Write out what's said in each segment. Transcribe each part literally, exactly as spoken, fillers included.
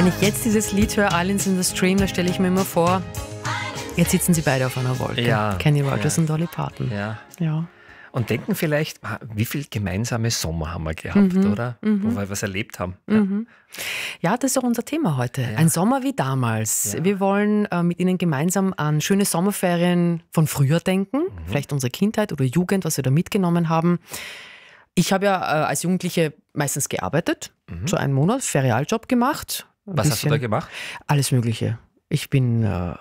Wenn ich jetzt dieses Lied höre, Islands in the Stream, da stelle ich mir immer vor, jetzt sitzen sie beide auf einer Wolke. Ja, Kenny Rogers ja. und Dolly Parton. Ja. Ja. Und denken vielleicht, wie viele gemeinsame Sommer haben wir gehabt, Mhm, oder? mhm. Wo wir was erlebt haben. Mhm. Ja, das ist auch unser Thema heute. Ja. Ein Sommer wie damals. Ja. Wir wollen äh, mit Ihnen gemeinsam an schöne Sommerferien von früher denken. Mhm. Vielleicht unsere Kindheit oder Jugend, was wir da mitgenommen haben. Ich habe ja äh, als Jugendliche meistens gearbeitet. Mhm. So einen Monat, Ferialjob gemacht. Ein Was hast du bisschen da gemacht? Alles Mögliche. Ich bin äh,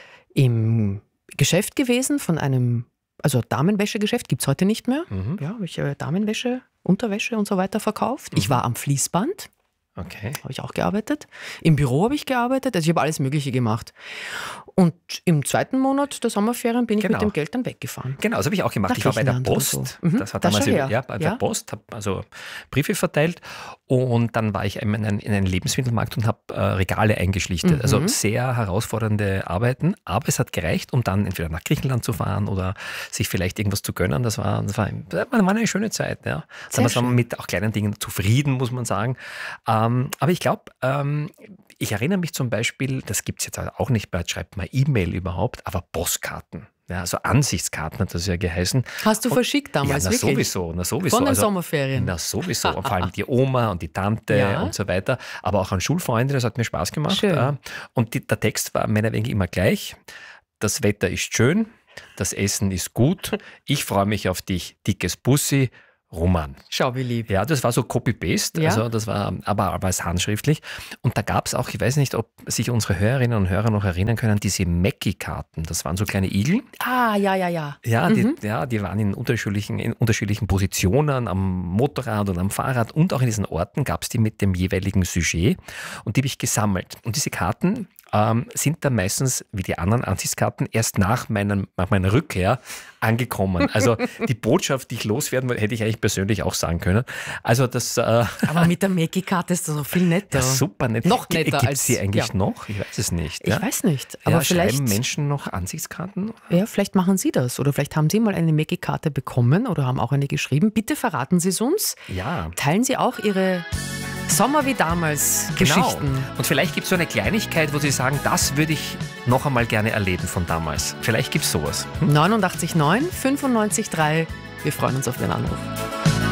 im Geschäft gewesen von einem, also Damenwäschegeschäft, gibt es heute nicht mehr. Mhm. Ja, habe ich äh, Damenwäsche, Unterwäsche und so weiter verkauft. Ich Mhm. war am Fließband, Okay. habe ich auch gearbeitet. Im Büro habe ich gearbeitet, also ich habe alles Mögliche gemacht. Und im zweiten Monat der Sommerferien bin ich Genau. mit dem Geld dann weggefahren. Genau, das habe ich auch gemacht. Nach Ich war bei der Griechenland oder Post. so. Mhm. Das war Da damals schau her. ja, bei Ja. der Post, habe also Briefe verteilt und dann war ich in einen, in einen Lebensmittelmarkt und habe äh, Regale eingeschlichtet. Mhm. Also sehr herausfordernde Arbeiten, aber es hat gereicht, um dann entweder nach Griechenland zu fahren oder sich vielleicht irgendwas zu gönnen. Das war, das war, das war eine schöne Zeit. Ja. Sehr Dann war man schön. mit auch kleinen Dingen zufrieden, muss man sagen. Ähm, aber ich glaube, ähm, ich erinnere mich zum Beispiel, das gibt es jetzt auch nicht mehr, schreibt man E-Mail überhaupt, aber Postkarten. Ja, also Ansichtskarten hat das ja geheißen. Hast du Und- verschickt damals, ja, na wirklich? sowieso, na sowieso. Von den Also, Sommerferien? Na sowieso, und vor allem die Oma und die Tante Ja. und so weiter, aber auch an Schulfreunde, das hat mir Spaß gemacht. Schön. Ja. Und die, der Text war meinetwegen immer gleich. Das Wetter ist schön, das Essen ist gut, ich freue mich auf dich, dickes Bussi, Roman. Schau, wie lieb. Ja, das war so Copy-Paste, Ja. also das war aber, aber als handschriftlich. Und da gab es auch, ich weiß nicht, ob sich unsere Hörerinnen und Hörer noch erinnern können, diese Mackie-Karten. Das waren so kleine Igel. Ah, ja, ja, ja. Ja, Mhm. die, ja, die waren in unterschiedlichen, in unterschiedlichen Positionen, am Motorrad und am Fahrrad und auch in diesen Orten gab es die mit dem jeweiligen Sujet und die habe ich gesammelt. Und diese Karten ähm, sind dann meistens, wie die anderen Ansichtskarten, erst nach, meinem, nach meiner Rückkehr angekommen. Also die Botschaft, die ich loswerden wollte, hätte ich eigentlich persönlich auch sagen können. Also das... Äh, Aber mit der Mackie-Karte ist das so viel netter. ja, super nett. Noch netter Gibt es als- sie eigentlich ja. noch? Ich weiß es nicht. Ich ja? weiß nicht, aber ja, vielleicht, schreiben Menschen noch Ansichtskarten? ja, vielleicht machen Sie das oder vielleicht haben Sie mal eine Mackie-Karte bekommen oder haben auch eine geschrieben. Bitte verraten Sie es uns. Ja. Teilen Sie auch Ihre Sommer wie damals Geschichten. Genau. Und vielleicht gibt es so eine Kleinigkeit, wo Sie sagen, das würde ich noch einmal gerne erleben von damals. Vielleicht gibt es sowas. Hm? neunundachtzig neun, fünfundneunzig drei. Wir freuen uns auf Ihren Anruf.